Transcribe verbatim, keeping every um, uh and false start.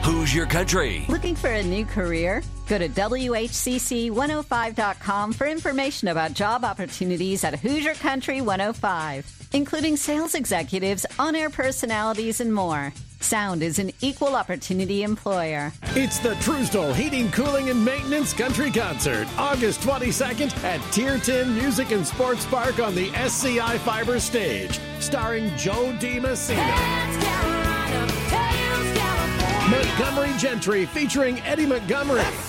Hoosier Country. Looking for a new career? Go to W H C C one oh five dot com for information about job opportunities at Hoosier Country one oh five, including sales executives, on-air personalities, and more. Sound is an equal opportunity employer. It's the Truesdell Heating, Cooling, and Maintenance Country Concert, August twenty-second at Tier ten Music and Sports Park on the S C I Fiber stage, starring Joe DiMessina. Montgomery Gentry featuring Eddie Montgomery.